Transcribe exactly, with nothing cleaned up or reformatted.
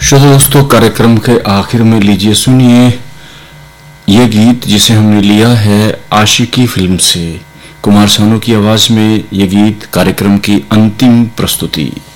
श्रोता दोस्तों, कार्यक्रम के आखिर में लीजिए सुनिए ये गीत जिसे हमने लिया है आशिकी फिल्म से। कुमार सानू की आवाज में ये गीत, कार्यक्रम की अंतिम प्रस्तुति।